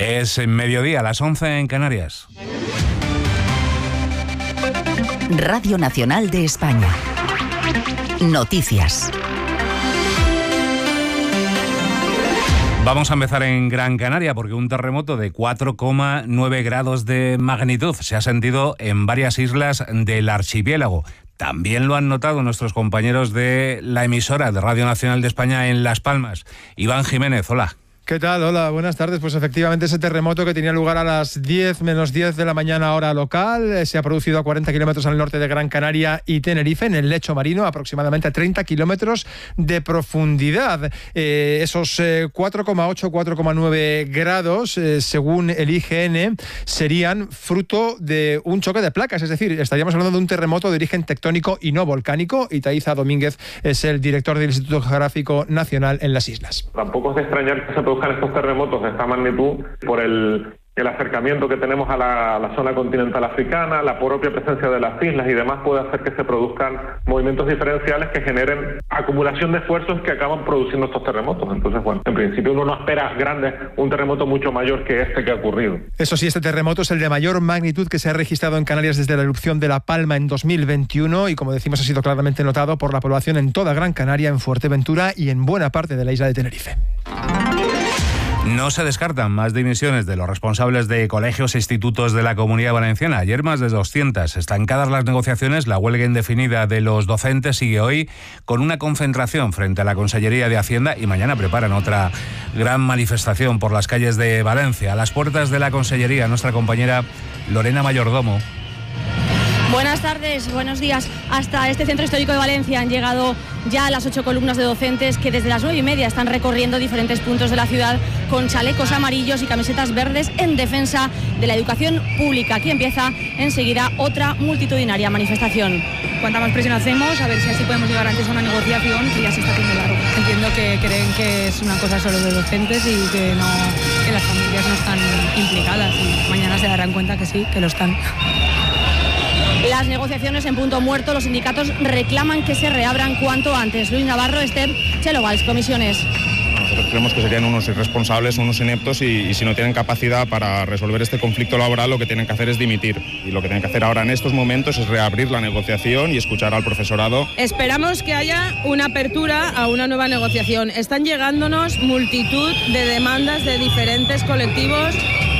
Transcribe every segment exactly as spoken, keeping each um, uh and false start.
Es mediodía, a las once en Canarias. Radio Nacional de España. Noticias. Vamos a empezar en Gran Canaria porque un terremoto de cuatro coma nueve grados de magnitud se ha sentido en varias islas del archipiélago. También lo han notado nuestros compañeros de la emisora de Radio Nacional de España en Las Palmas. Iván Jiménez, hola. ¿Qué tal? Hola, buenas tardes. Pues efectivamente ese terremoto que tenía lugar a las diez menos diez de la mañana hora local eh, se ha producido a cuarenta kilómetros al norte de Gran Canaria y Tenerife, en el lecho marino, aproximadamente a treinta kilómetros de profundidad. Eh, esos eh, cuatro coma ocho, cuatro coma nueve grados, eh, según el I G N, serían fruto de un choque de placas, es decir, estaríamos hablando de un terremoto de origen tectónico y no volcánico. Itaiza Domínguez es el director del Instituto Geográfico Nacional en las islas. Tampoco es de extrañar que se produzcan estos terremotos de esta magnitud por el, el acercamiento que tenemos a la, a la zona continental africana, la propia presencia de las islas y demás puede hacer que se produzcan movimientos diferenciales que generen acumulación de esfuerzos que acaban produciendo estos terremotos. Entonces, bueno, en principio uno no espera grandes, un terremoto mucho mayor que este que ha ocurrido. Eso sí, este terremoto es el de mayor magnitud que se ha registrado en Canarias desde la erupción de La Palma en dos mil veintiuno y, como decimos, ha sido claramente notado por la población en toda Gran Canaria, en Fuerteventura y en buena parte de la isla de Tenerife. No se descartan más dimisiones de los responsables de colegios e institutos de la Comunidad Valenciana. Ayer más de doscientas. Estancadas las negociaciones, la huelga indefinida de los docentes sigue hoy con una concentración frente a la Consellería de Hacienda y mañana preparan otra gran manifestación por las calles de Valencia. A las puertas de la Consellería, nuestra compañera Lorena Mayordomo. Buenas tardes, buenos días. Hasta este centro histórico de Valencia han llegado ya las ocho columnas de docentes que desde las nueve y media están recorriendo diferentes puntos de la ciudad con chalecos amarillos y camisetas verdes en defensa de la educación pública. Aquí empieza enseguida otra multitudinaria manifestación. Cuanta más presión hacemos, a ver si así podemos llegar antes a una negociación que ya se está haciendo largo. Entiendo que creen que es una cosa solo de docentes y que, no, que las familias no están implicadas y mañana se darán cuenta que sí, que lo están. Las negociaciones en punto muerto, los sindicatos reclaman que se reabran cuanto antes. Luis Navarro, Esther Chelo Valls, comisiones. Nosotros creemos que serían unos irresponsables, unos ineptos y, y si no tienen capacidad para resolver este conflicto laboral, lo que tienen que hacer es dimitir. Y lo que tienen que hacer ahora en estos momentos es reabrir la negociación y escuchar al profesorado. Esperamos que haya una apertura a una nueva negociación. Están llegándonos multitud de demandas de diferentes colectivos.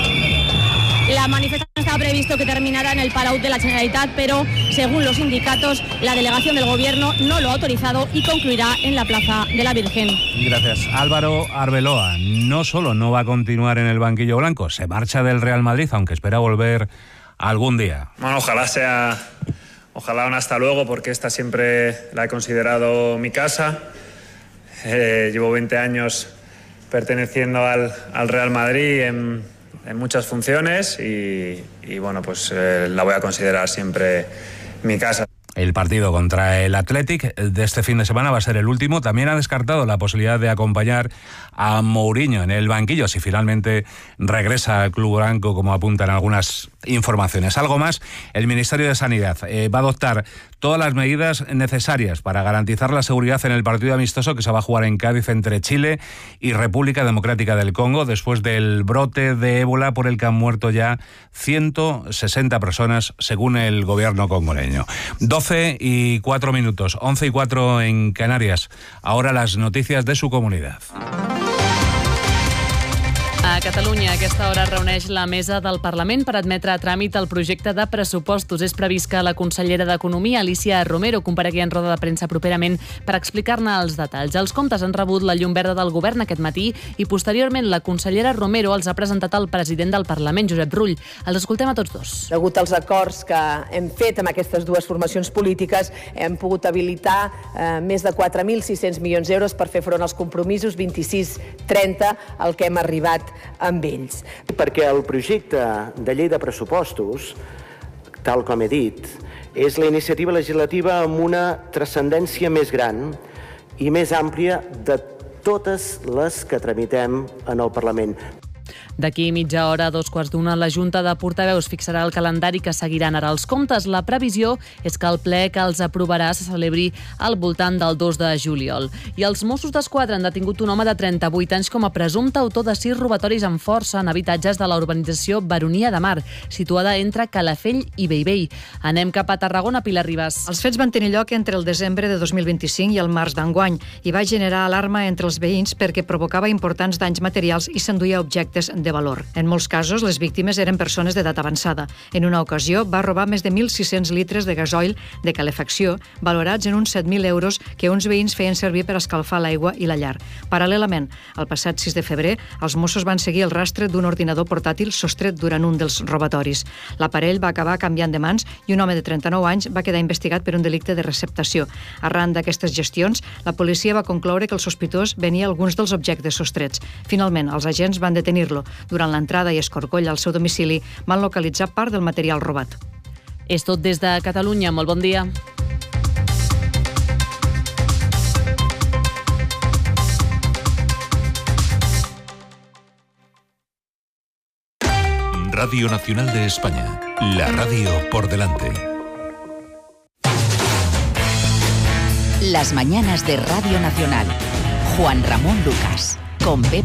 La manifestación estaba previsto que terminara en el Palau de la Generalitat, pero según los sindicatos, la delegación del Gobierno no lo ha autorizado y concluirá en la Plaza de la Virgen. Gracias. Álvaro Arbeloa no solo no va a continuar en el banquillo blanco, se marcha del Real Madrid, aunque espera volver algún día. Bueno, ojalá sea, ojalá un hasta luego, porque esta siempre la he considerado mi casa. Eh, llevo veinte años perteneciendo al, al Real Madrid en... en muchas funciones y, y bueno, pues eh, la voy a considerar siempre mi casa. El partido contra el Athletic de este fin de semana va a ser el último. También ha descartado la posibilidad de acompañar a Mourinho en el banquillo si finalmente regresa al club blanco, como apuntan algunas informaciones. Algo más, el Ministerio de Sanidad eh, va a adoptar todas las medidas necesarias para garantizar la seguridad en el partido amistoso que se va a jugar en Cádiz entre Chile y República Democrática del Congo después del brote de ébola por el que han muerto ya ciento sesenta personas según el gobierno congoleño. doce y cuatro minutos, once y cuatro en Canarias. Ahora las noticias de su comunidad. A Catalunya, a aquesta hora es reuneix la mesa del Parlament per admetre a tràmit el projecte de pressupostos. És previst que la consellera d'Economia, Alicia Romero, comparegui en roda de premsa properament per explicar-ne els detalls. Els comptes han rebut la llum verda del govern aquest matí i posteriorment la consellera Romero els ha presentat al president del Parlament, Josep Rull. Els escoltem a tots dos. Degut als acords que hem fet amb aquestes dues formacions polítiques, hem pogut habilitar eh, més de quatre mil sis-cents milions d'euros per fer front als compromisos vint-i-sis trenta al que hem arribat amb ells. Perquè el projecte de llei de pressupostos, tal com he dit, és la iniciativa legislativa amb una transcendència més gran i més àmplia de totes les que tramitem en el Parlament. D'aquí mitja hora, a dos quarts d'una, la Junta de Portaveus fixarà el calendari que seguiran ara els comptes. La previsió és que el ple que els aprovarà se celebri al voltant del dos de juliol. I els Mossos d'Esquadra han detingut un home de trenta-vuit anys com a presumpte autor de sis robatoris amb força en habitatges de la urbanització Baronia de Mar, situada entre Calafell i Bellvei. Anem cap a Tarragona, Pilar Ribas. Els fets van tenir lloc entre el desembre de dos mil vint-i-cinc i el març d'enguany i va generar alarma entre els veïns perquè provocava importants danys materials i s'enduia objectes de valor. En molts casos, les víctimes eren persones d'edat avançada. En una ocasió, va robar més de mil sis-cents litres de gasoil de calefacció, valorats en uns set mil euros que uns veïns feien servir per escalfar l'aigua i la llar. Paral·lelament, el passat sis de febrer, els Mossos van seguir el rastre d'un ordinador portàtil sostret durant un dels robatoris. L'aparell va acabar canviant de mans i un home de trenta-nou anys va quedar investigat per un delicte de receptació. Arran d'aquestes gestions, la policia va concloure que el sospitós venia alguns dels objectes sostrets. Finalment, els agents van detenir-lo. Durant l'entrada i escorcoll al seu domicili van localitzar part del material robat. És tot des de Catalunya. Molt bon dia. Radio Nacional de España, la radio por delante. Las mañanas de Radio Nacional. Juan Ramón Lucas, con Pepe